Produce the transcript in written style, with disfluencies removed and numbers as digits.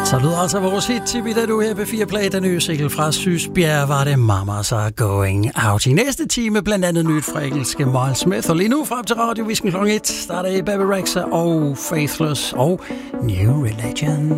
Så lyder altså vores hit til da du her på 4 Play. Den nye single fra Sysbjerg var det Mamas Are Going Out. I næste time blandt andet nyt fra engelske Miles Smith. Og lige nu frem til radiovisken kl. 1 starter Bebe Rexha og Faithless og New Religion.